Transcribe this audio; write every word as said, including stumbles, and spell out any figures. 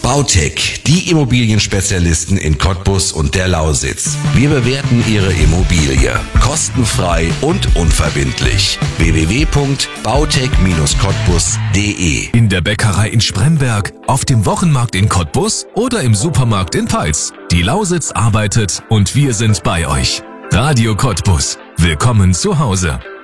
Bautech, die Immobilienspezialisten in Cottbus und der Lausitz. Wir bewerten Ihre Immobilie kostenfrei und unverbindlich. w w w punkt bautech Bindestrich cottbus punkt d e. In der Bäckerei in Spremberg, auf dem Wochenmarkt in Cottbus oder im Supermarkt in Peitz. Die Lausitz arbeitet und wir sind bei euch. Radio Cottbus. Willkommen zu Hause.